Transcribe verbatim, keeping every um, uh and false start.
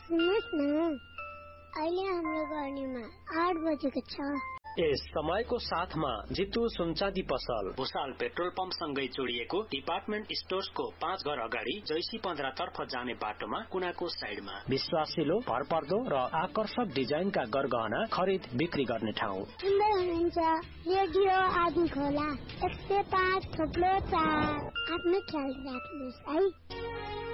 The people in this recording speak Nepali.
सुन्नुहोस् न, अहिले हाम्रो गर्नीमा आठ बजेको छ। यस समयको साथमा जितु सुनचाँदी पसल भुसाल पेट्रोल पम्प सँगै जोडिएको डिपार्टमेन्ट स्टोर्सको पाँच घर अगाडि जैसी पन्ध्र तर्फ जाने बाटोमा कुनाको साइडमा विश्वासिलो, भरपर्दो र आकर्षक डिजाइनका गरगहना खरिद बिक्री गर्ने ठाउँ। सुन्दै हुनुहुन्छ रेडियो आदि खोला एक सय पाँच थोप्लो चार। आफ्नो ख्याल राख्नुहोस् है।